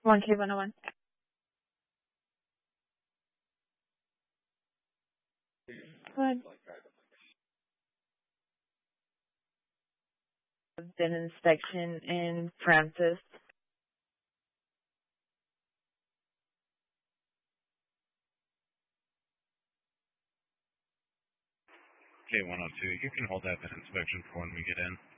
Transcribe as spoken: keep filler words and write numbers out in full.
one K one oh one. Good. Did an inspection in Francis. K one oh two, you can hold that inspection for when we get in.